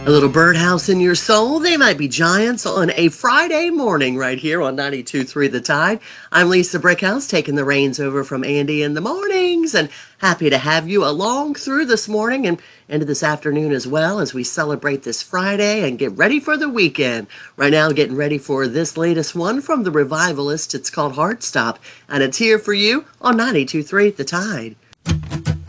A little birdhouse in your soul. They might be giants on a Friday morning right here on 92.3 The Tide. I'm Lisa Brickhouse taking the reins over from Andy in the mornings and happy to have you along through this morning and into this afternoon as well as we celebrate this Friday and get ready for the weekend. Right now, getting ready for this latest one from the Revivalist. It's called Heartstop and it's here for you on 92.3 The Tide.